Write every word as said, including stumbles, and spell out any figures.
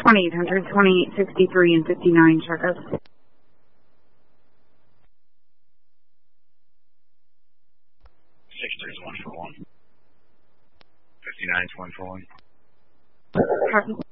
twenty-eight hundred, twenty-eight sixty-three and fifty-nine, check us. six three is one four one. fifty-nine is one four one. Copy.